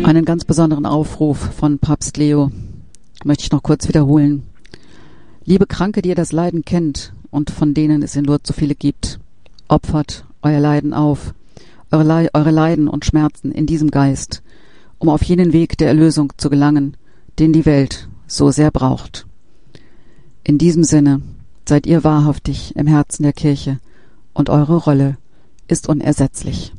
Einen ganz besonderen Aufruf von Papst Leo möchte ich noch kurz wiederholen. Liebe Kranke, die ihr das Leiden kennt und von denen es in Lourdes so viele gibt, opfert euer Leiden auf, eure Leiden und Schmerzen in diesem Geist, um auf jenen Weg der Erlösung zu gelangen, den die Welt so sehr braucht. In diesem Sinne seid ihr wahrhaftig im Herzen der Kirche und eure Rolle ist unersetzlich.